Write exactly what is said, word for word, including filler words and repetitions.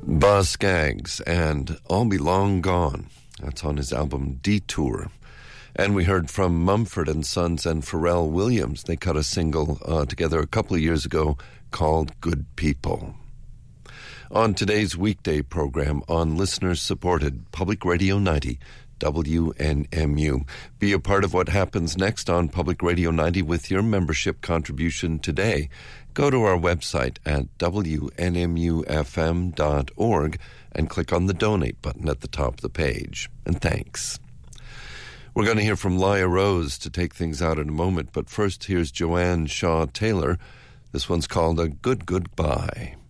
Boz Scaggs and I'll Be Long Gone. That's on his album Detour. And we heard from Mumford and Sons and Pharrell Williams. They cut a single uh, together a couple of years ago called Good People. On today's weekday program on listener-supported Public Radio ninety, W N M U. Be a part of what happens next on Public Radio ninety with your membership contribution today. Go to our website at W N M U F M dot org and click on the donate button at the top of the page. And thanks. We're going to hear from Laia Rose to take things out in a moment, but first here's Joanne Shaw Taylor. This one's called A Good Goodbye.